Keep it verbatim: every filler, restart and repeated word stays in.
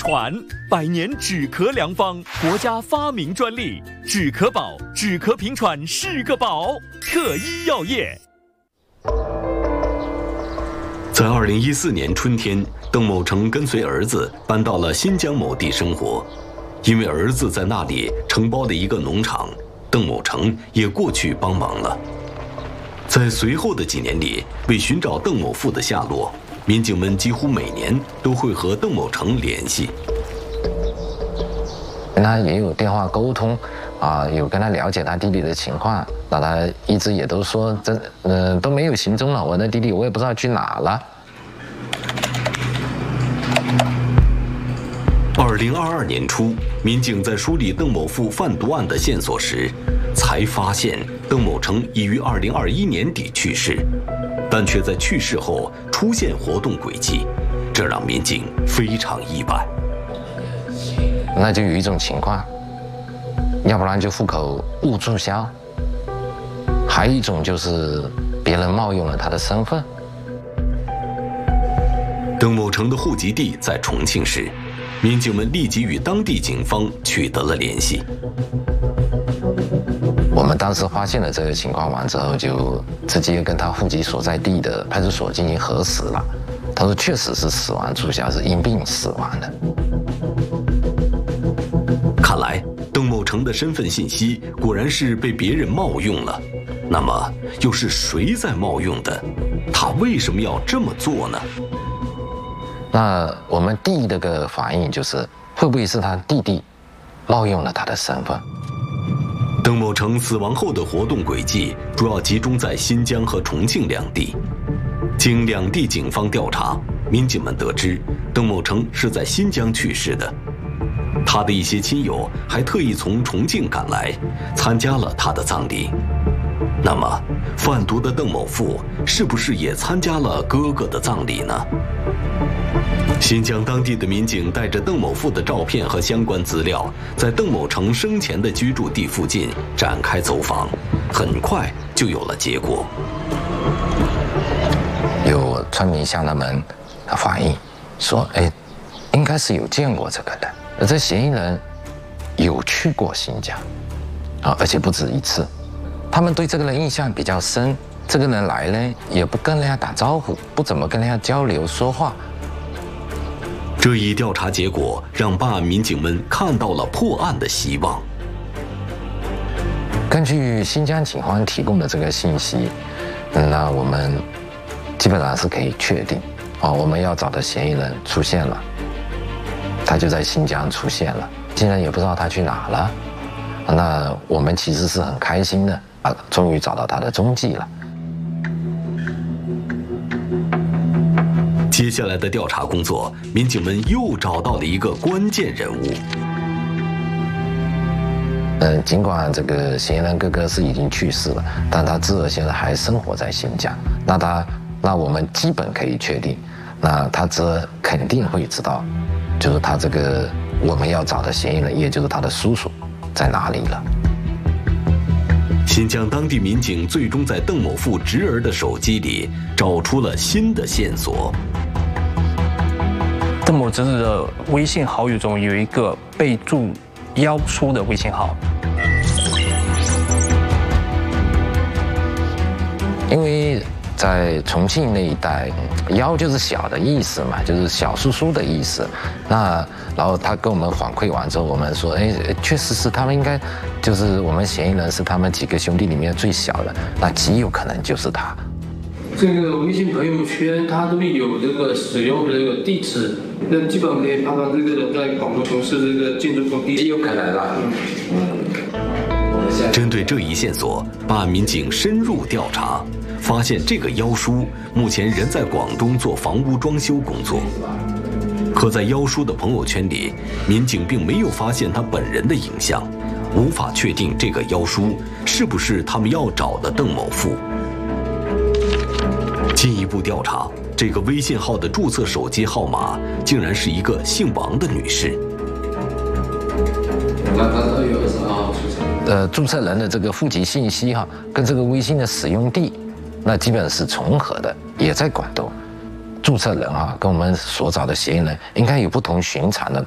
团，百年止咳良方，国家发明专利，止咳宝，止咳平喘是个宝。特医药业。 在二零一四年春天，邓某成跟随儿子搬到了新疆某地生活，因为儿子在那里承包了一个农场，邓某成也过去帮忙了。在随后的几年里，为寻找邓某父的下落，民警们几乎每年都会和邓某成联系。 跟他也有电话沟通，啊，有跟他了解他弟弟的情况，那他一直也都说这，嗯、呃，都没有行踪了，我的弟弟我也不知道去哪了。 二零二二年初，民警在梳理邓某父贩毒案的线索时，才发现邓某成已于二零二一年底去世，但却在去世后出现活动轨迹，这让民警非常意外。 那就有一种情况，要不然就户口误注销，还有一种就是别人冒用了他的身份。 邓某成的户籍地在重庆市，民警们立即与当地警方取得了联系。 我们当时发现了这个情况完之后，就直接跟他户籍所在地的派出所进行核实了。他说确实是死亡注销，是因病死亡的。 看来邓某成的身份信息果然是被别人冒用了。那么又是谁在冒用的？他为什么要这么做呢？ 那我们第一个反应就是，会不会是他弟弟冒用了他的身份？ 邓某成死亡后的活动轨迹主要集中在新疆和重庆两地。经两地警方调查，民警们得知邓某成是在新疆去世的，他的一些亲友还特意从重庆赶来，参加了他的葬礼。那么，贩毒的邓某父是不是也参加了哥哥的葬礼呢？新疆当地的民警带着邓某父的照片和相关资料，在邓某成生前的居住地附近展开走访，很快就有了结果。 有村民向他们反映说：“哎，应该是有见过这个人，而这嫌疑人有去过新疆，啊，而且不止一次。他们对这个人印象比较深，这个人来呢也不跟人家打招呼，不怎么跟人家交流说话。” 这一调查结果让办案民警们看到了破案的希望。 根据新疆警方提供的这个信息，那我们基本上是可以确定，哦，我们要找的嫌疑人出现了，他就在新疆出现了，竟然也不知道他去哪了，那我们其实是很开心的啊，终于找到他的踪迹了。 接下来的调查工作，民警们又找到了一个关键人物。 嗯，尽管这个嫌疑人哥哥是已经去世了，但他侄儿现在还生活在新疆。那他，那我们基本可以确定，那他侄儿肯定会知道，就是他这个我们要找的嫌疑人，也就是他的叔叔，在哪里了。 新疆当地民警最终在邓某父侄儿的手机里找出了新的线索。 邓某侄子的微信好友中有一个备注“妖叔”的微信号。 因为在重庆那一带，“妖”就是小的意思嘛，就是小叔叔的意思。那然后他跟我们反馈完之后，我们说，哎，确实是他们应该就是我们嫌疑人是他们几个兄弟里面最小的，那极有可能就是他。 这个微信朋友圈它都有这个使用的这个地址，那基本可以判断这个人在广州从事这个建筑工地， 也有可能了。 针对这一线索，办案民警深入调查，发现这个妖叔目前人在广东做房屋装修工作。可在妖叔的朋友圈里，民警并没有发现他本人的影像，无法确定这个妖叔是不是他们要找的邓某父。进一步调查，这个微信号的注册手机号码竟然是一个姓王的女士。 那他二月二十二号出生。 呃，注册人的这个户籍信息哈，跟这个微信的使用地，那基本是重合的，也在广东。注册人啊，跟我们所找的嫌疑人应该有不同寻常的